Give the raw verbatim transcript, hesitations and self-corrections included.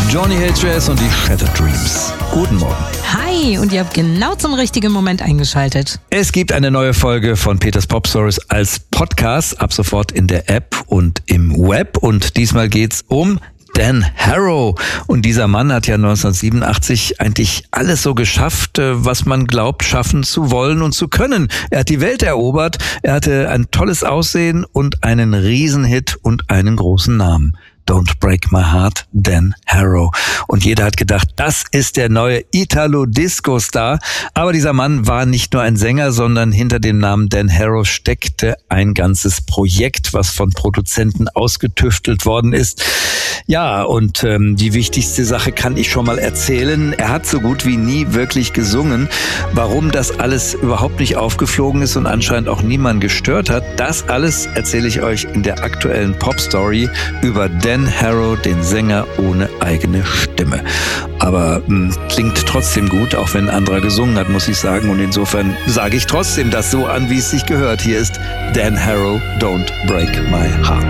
Joni Hayes und die Shattered Dreams. Guten Morgen. Hi, und ihr habt genau zum richtigen Moment eingeschaltet. Es gibt eine neue Folge von Peters Pop Stories als Podcast, ab sofort in der App und im Web. Und diesmal geht's um Dan Harrow. Und dieser Mann hat ja neunzehnhundertsiebenundachtzig eigentlich alles so geschafft, was man glaubt, schaffen zu wollen und zu können. Er hat die Welt erobert, er hatte ein tolles Aussehen und einen Riesenhit und einen großen Namen. Don't Break My Heart, Dan Harrow. Und jeder hat gedacht, das ist der neue Italo-Disco-Star. Aber dieser Mann war nicht nur ein Sänger, sondern hinter dem Namen Dan Harrow steckte ein ganzes Projekt, was von Produzenten ausgetüftelt worden ist. Ja, und ähm, die wichtigste Sache kann ich schon mal erzählen. Er hat so gut wie nie wirklich gesungen. Warum das alles überhaupt nicht aufgeflogen ist und anscheinend auch niemand gestört hat, das alles erzähle ich euch in der aktuellen Pop-Story über Dan Harrow, den Sänger ohne eigene Stimme. Aber mh, klingt trotzdem gut, auch wenn ein anderer gesungen hat, muss ich sagen. Und insofern sage ich trotzdem das so an, wie es sich gehört. Hier ist Dan Harrow, Don't Break My Heart.